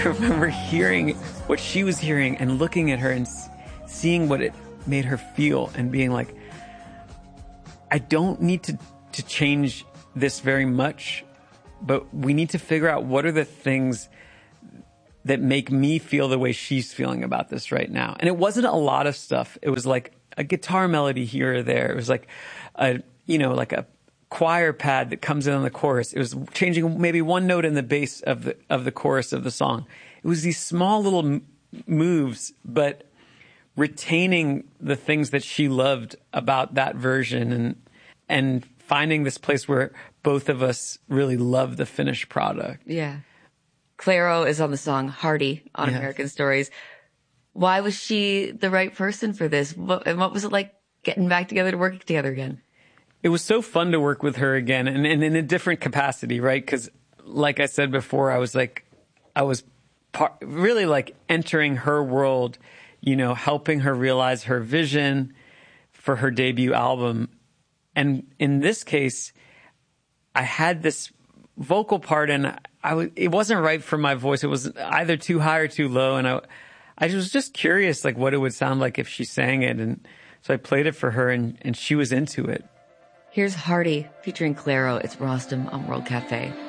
remember hearing what she was hearing and looking at her and seeing what it made her feel and being like, I don't need to change this very much, but we need to figure out what are the things that make me feel the way she's feeling about this right now. And it wasn't a lot of stuff. It was like a guitar melody here or there. It was like like a choir pad that comes in on the chorus. It was changing maybe one note in the bass of the chorus of the song. It was these small little moves, but retaining the things that she loved about that version and finding this place where both of us really love the finished product. Yeah. Clairo is on the song Hardy on American Stories. Why was she the right person for this? And what was it like getting back together to work together again? It was so fun to work with her again, and in a different capacity, right? Because like I said before, I was really like entering her world, helping her realize her vision for her debut album. And in this case, I had this vocal part and it wasn't right for my voice. It was either too high or too low. And I was just curious, like what it would sound like if she sang it. And so I played it for her and she was into it. Here's Hardy featuring Clairo. It's Rostam on World Cafe.